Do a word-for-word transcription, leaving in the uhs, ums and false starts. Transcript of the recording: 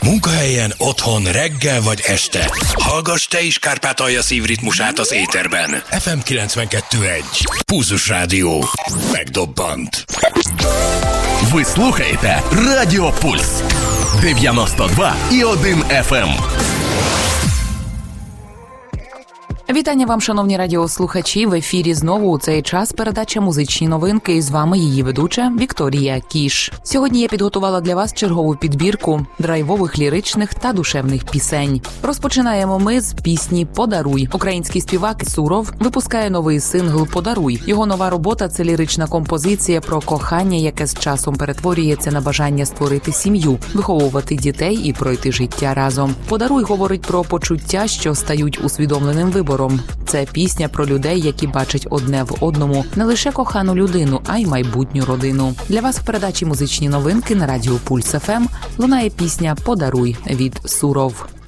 Munkahelyen, otthon, reggel vagy este. Hallgass te is Kárpátalja szívritmusát az éterben. ef em kilencvenkettő egy. Pulzus Rádió. Megdobbant. Ви слухаєте Радіо Пульс. дев'яносто два і один еф ем. Вітання вам, шановні радіослухачі. В ефірі знову у цей час передача «Музичні новинки» і з вами її ведуча Вікторія Кіш. Сьогодні я підготувала для вас чергову підбірку драйвових, ліричних та душевних пісень. Розпочинаємо ми з пісні «Подаруй». Український співак Суров випускає новий сингл «Подаруй». Його нова робота – це лірична композиція про кохання, яке з часом перетворюється на бажання створити сім'ю, виховувати дітей і пройти життя разом. «Подаруй» говорить про почуття, що стають усвідомленим вибором. Це пісня про людей, які бачать одне в одному не лише кохану людину, а й майбутню родину. Для вас в передачі «Музичні новинки» на радіо Пульс еф ем лунає пісня «Подаруй» від Суров.